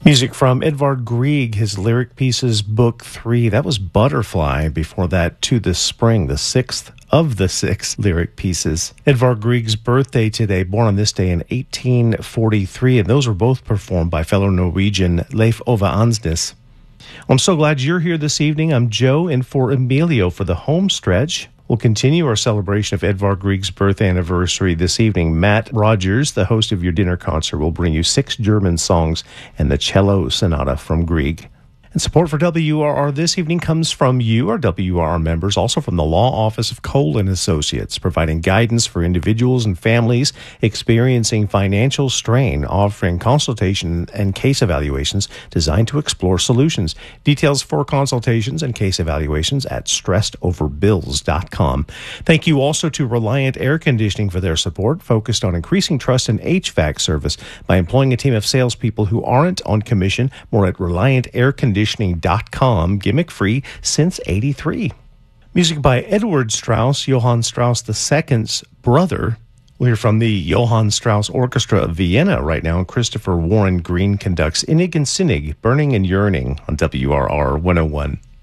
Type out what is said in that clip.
Music from Edvard Grieg, his lyric pieces, Book 3. That was Butterfly. Before that, To the Spring, the sixth of the six lyric pieces. Edvard Grieg's birthday today, born on this day in 1843, and those were both performed by fellow Norwegian Leif Ove Ansnes. I'm so glad you're here this evening. I'm Joe, and for Emilio for the home stretch. We'll continue our celebration of Edvard Grieg's birthday anniversary this evening. Matt Rogers, the host of your dinner concert, will bring you 6 German songs and the cello sonata from Grieg. And support for WRR this evening comes from you, our WRR members, also from the Law Office of Cole & Associates, providing guidance for individuals and families experiencing financial strain, offering consultation and case evaluations designed to explore solutions. Details for consultations and case evaluations at stressedoverbills.com. Thank you also to Reliant Air Conditioning for their support, focused on increasing trust in HVAC service by employing a team of salespeople who aren't on commission. More at ReliantAirConditioning.com, gimmick free since '83. Music by Edward Strauss, Johann Strauss II's brother. We'll hear from the Johann Strauss Orchestra of Vienna right now, and Christopher Warren Green conducts Innig and Sinnig, Burning and Yearning on WRR 101.